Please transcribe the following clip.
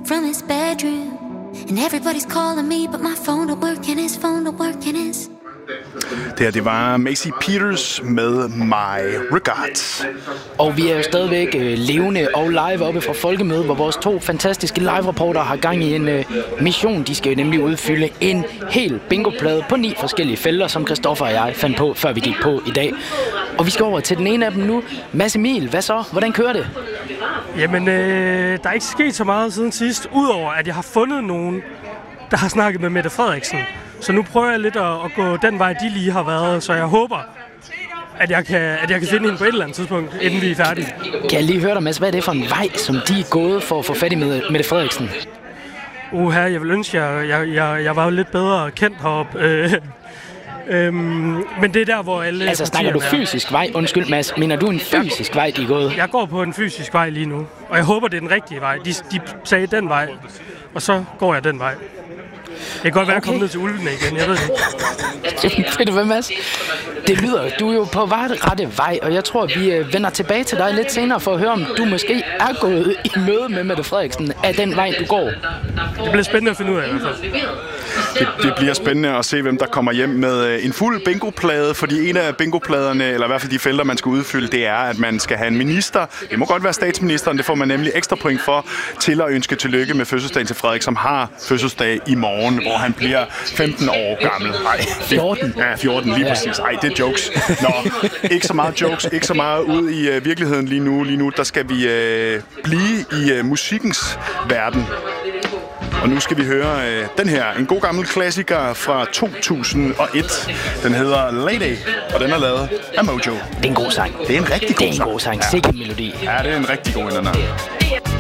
from his bedroom. And everybody's calling me, but my phone don't work and his phone don't work and his... Det var Macy Peters med My Regards. Og vi er jo stadigvæk levende og live oppe fra Folkemødet, hvor vores 2 fantastiske live-reportere har gang i en mission. De skal jo nemlig udfylde en hel bingoplade på 9 forskellige felter, som Christoffer og jeg fandt på, før vi gik på i dag. Og vi skal over til den ene af dem nu. Mads Emil, hvad så? Hvordan kører det? Jamen, der er ikke sket så meget siden sidst, udover at jeg har fundet nogen, der har snakket med Mette Frederiksen. Så nu prøver jeg lidt at gå den vej, de lige har været, så jeg håber, at jeg kan finde hende på et eller andet tidspunkt, inden vi er færdige. Kan jeg lige høre dig, Mads, hvad er det for en vej, som de er gået for at få fat i Mette Frederiksen? Jeg vil ønske, jeg var jo lidt bedre kendt heroppe. Men det er der, hvor alle... Altså, snakker du fysisk vej? Undskyld, Mads. Mener du en fysisk vej, de er gået? Jeg går på en fysisk vej lige nu, og jeg håber, det er den rigtige vej. De sagde den vej, og så går jeg den vej. Jeg kan godt være kommet ned til ulvene igen, jeg ved det. Ved du hvad, Mads? Det lyder, du er jo på rette vej, og jeg tror, at vi vender tilbage til dig lidt senere for at høre, om du måske er gået i møde med Mette Frederiksen af den vej, du går. Det bliver spændende at finde ud af i hvert fald. Det bliver spændende at se, hvem der kommer hjem med en fuld bingoplade, fordi en af bingopladerne, eller i hvert fald de felter, man skal udfylde, det er, at man skal have en minister. Det må godt være statsministeren, det får man nemlig ekstra point for, til at ønske tillykke med fødselsdagen til Frederik, som har fødselsdag i morgen, hvor han bliver 15 år gammel. 14? Ja, 14, lige præcis. Ej, det er jokes. Nå, ikke så meget jokes, ikke så meget ud i virkeligheden lige nu. Lige nu, der skal vi blive i musikkens verden. Og nu skal vi høre den her, en god gammel klassiker fra 2001. Den hedder Lady, og den er lavet af Mojo. Det er en god sang. Det er en rigtig god sang. Det er en god sang. Sikke en melodi. Ja, det er en rigtig god en, den her.